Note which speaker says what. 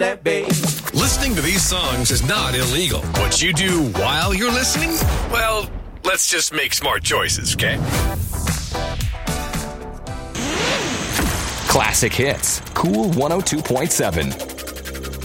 Speaker 1: that bass.
Speaker 2: Listening to these songs is not illegal. What you do while you're listening? Well, let's just make smart choices, okay?
Speaker 3: Classic hits. Cool 102.7.